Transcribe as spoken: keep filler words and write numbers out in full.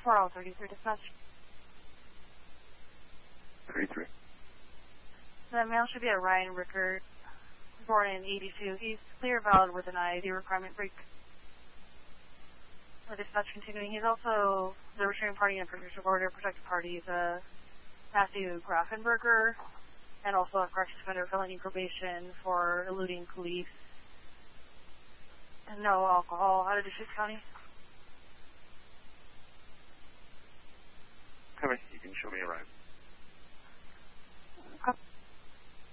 four oh thirty-three dispatch. thirty-three. The male should be a Ryan Rickard, born in eighty-two. He's clear, valid with an I I D requirement break. The dispatch continuing. He's also the returning party and protective order protected parties, uh, Matthew Grafenberger, and also a corrections offender felony probation for eluding police. And no alcohol out of Deschutes County. Come in, you can show me around. Okay.